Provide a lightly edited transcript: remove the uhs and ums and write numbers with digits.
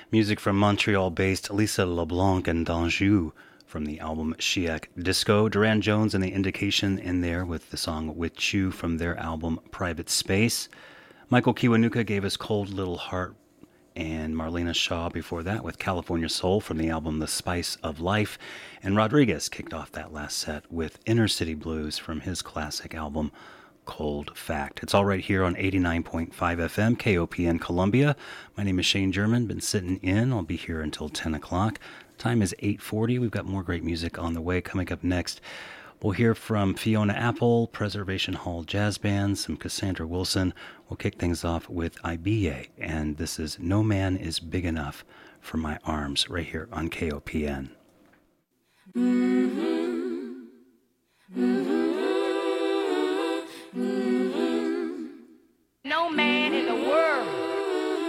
Music from Montreal-based Lisa LeBlanc and d'Anjou from the album Chiac Disco. Duran Jones and The Indication in there with the song With You from their album Private Space. Michael Kiwanuka gave us Cold Little Heart, and Marlena Shaw before that with California Soul from the album The Spice of Life. And Rodriguez kicked off that last set with Inner City Blues from his classic album Cold Fact. It's all right here on 89.5 FM, KOPN Columbia. My name is Shane German. Been sitting in. I'll be here until 10 o'clock. Time is 8:40. We've got more great music on the way. Coming up next, we'll hear from Fiona Apple, Preservation Hall Jazz Band, some Cassandra Wilson. We'll kick things off with IBA, and this is No Man is Big Enough for My Arms, right here on KOPN. Mm-hmm. Mm-hmm.